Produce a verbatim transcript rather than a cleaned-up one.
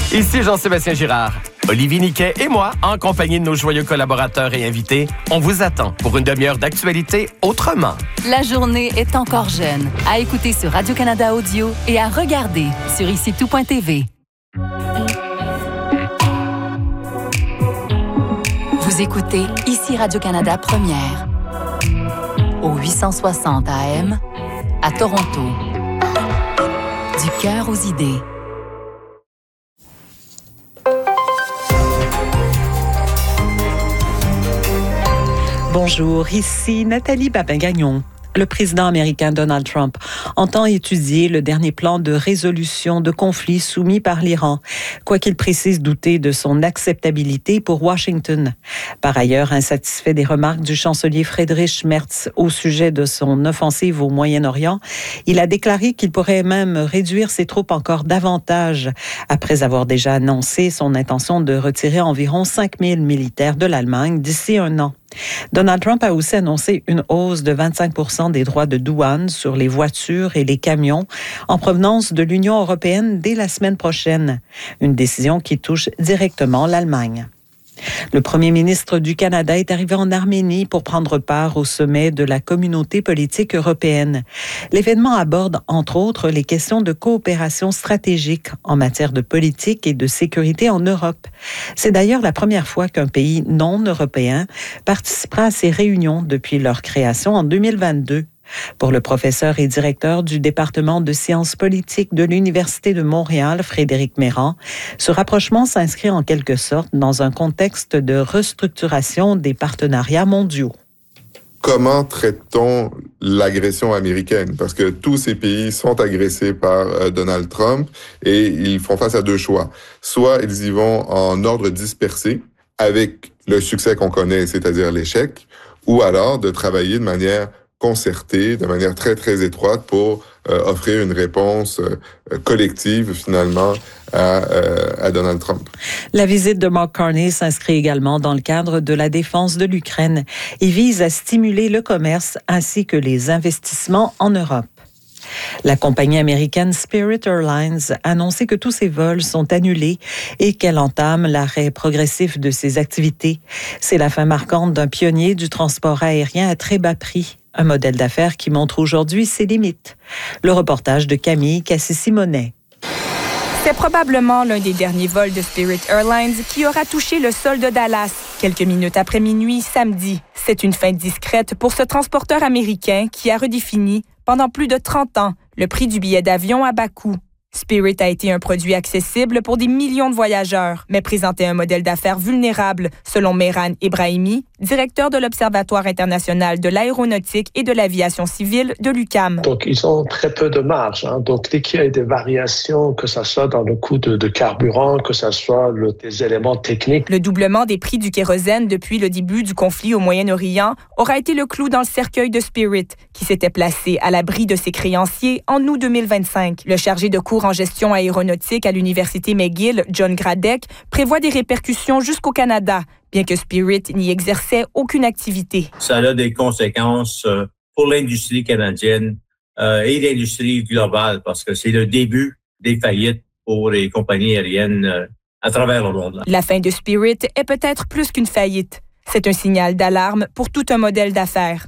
Ici Jean-Sébastien Girard. Olivier Niquet et moi, en compagnie de nos joyeux collaborateurs et invités, on vous attend pour une demi-heure d'actualité autrement. La journée est encore jeune. À écouter sur Radio-Canada Audio et à regarder sur ici tout point t v. Vous écoutez Ici Radio-Canada Première. Au huit cent soixante A M, à Toronto. Du cœur aux idées. Bonjour, ici Nathalie Babin-Gagnon. Le président américain Donald Trump entend étudier le dernier plan de résolution de conflit soumis par l'Iran, quoiqu'il précise douter de son acceptabilité pour Washington. Par ailleurs, insatisfait des remarques du chancelier Friedrich Merz au sujet de son offensive au Moyen-Orient, il a déclaré qu'il pourrait même réduire ses troupes encore davantage, après avoir déjà annoncé son intention de retirer environ cinq mille militaires de l'Allemagne d'ici un an. Donald Trump a aussi annoncé une hausse de vingt-cinq pour cent des droits de douane sur les voitures et les camions en provenance de l'Union européenne dès la semaine prochaine, une décision qui touche directement l'Allemagne. Le premier ministre du Canada est arrivé en Arménie pour prendre part au sommet de la communauté politique européenne. L'événement aborde, entre autres, les questions de coopération stratégique en matière de politique et de sécurité en Europe. C'est d'ailleurs la première fois qu'un pays non européen participera à ces réunions depuis leur création en deux mille vingt-deux. Pour le professeur et directeur du département de sciences politiques de l'Université de Montréal, Frédéric Méran, ce rapprochement s'inscrit en quelque sorte dans un contexte de restructuration des partenariats mondiaux. Comment traite-t-on l'agression américaine? Parce que tous ces pays sont agressés par euh, Donald Trump et ils font face à deux choix. Soit ils y vont en ordre dispersé avec le succès qu'on connaît, c'est-à-dire l'échec, ou alors de travailler de manière concertée, de manière très, très étroite pour euh, offrir une réponse euh, collective, finalement, à, euh, à Donald Trump. La visite de Mark Carney s'inscrit également dans le cadre de la défense de l'Ukraine et vise à stimuler le commerce ainsi que les investissements en Europe. La compagnie américaine Spirit Airlines a annoncé que tous ses vols sont annulés et qu'elle entame l'arrêt progressif de ses activités. C'est la fin marquante d'un pionnier du transport aérien à très bas prix, un modèle d'affaires qui montre aujourd'hui ses limites. Le reportage de Camille Cassis-Simonet. C'est probablement l'un des derniers vols de Spirit Airlines qui aura touché le sol de Dallas quelques minutes après minuit samedi. C'est une fin discrète pour ce transporteur américain qui a redéfini pendant plus de trente ans le prix du billet d'avion à bas coût. Spirit a été un produit accessible pour des millions de voyageurs, mais présentait un modèle d'affaires vulnérable, selon Mehran Ebrahimi, directeur de l'Observatoire international de l'aéronautique et de l'aviation civile de l'U Q A M. Donc, ils ont très peu de marge. Hein. Donc, dès qu'il y a des variations, que ce soit dans le coût de, de carburant, que ce soit le, des éléments techniques. Le doublement des prix du kérosène depuis le début du conflit au Moyen-Orient aura été le clou dans le cercueil de Spirit, qui s'était placé à l'abri de ses créanciers en août deux mille vingt-cinq. Le chargé de cours en gestion aéronautique à l'Université McGill, John Gradek, prévoit des répercussions jusqu'au Canada, bien que Spirit n'y exerçait aucune activité. Ça a des conséquences pour l'industrie canadienne euh, et l'industrie globale, parce que c'est le début des faillites pour les compagnies aériennes euh, à travers le monde. La fin de Spirit est peut-être plus qu'une faillite. C'est un signal d'alarme pour tout un modèle d'affaires.